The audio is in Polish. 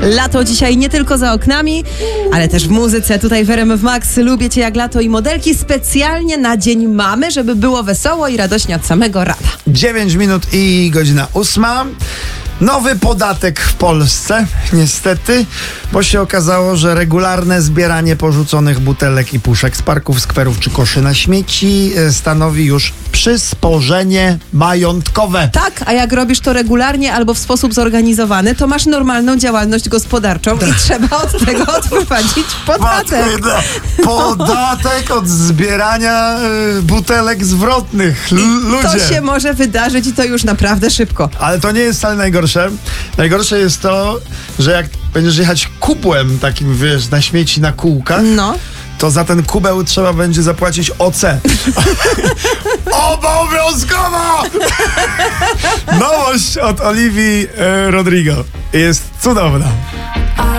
Lato dzisiaj nie tylko za oknami, ale też w muzyce. Tutaj w RMF Max lubię Cię jak lato i modelki specjalnie na Dzień Mamy, żeby było wesoło i radośnie od samego rana. 9 minut i godzina 8. Nowy podatek w Polsce, niestety, bo się okazało, że regularne zbieranie porzuconych butelek i puszek z parków, skwerów czy koszy na śmieci stanowi już przysporzenie majątkowe. Tak, a jak robisz to regularnie albo w sposób zorganizowany, to masz normalną działalność gospodarczą i trzeba od tego odprowadzić podatek. Podatek od zbierania butelek zwrotnych. Ludzie. To się może wydarzyć i to już naprawdę szybko. Ale to nie jest wcale najgorsze. Najgorsze jest to, że jak będziesz jechać kubłem takim, wiesz, na śmieci na kółkach, No. to za ten kubeł trzeba będzie zapłacić OC. Obowiązkowo! Nowość od Olivii Rodrigo. Jest cudowna.